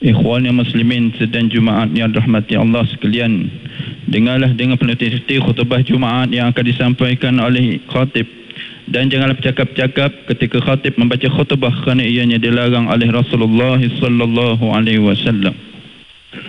Ikhwan yang muslimin sedang Jumaat yang dirahmati Allah sekalian, dengarlah dengan penuh-hati khutbah Jumaat yang akan disampaikan oleh khatib, dan janganlah bercakap-cakap ketika khatib membaca khutbah kerana ianya dilarang oleh Rasulullah sallallahu alaihi wasallam.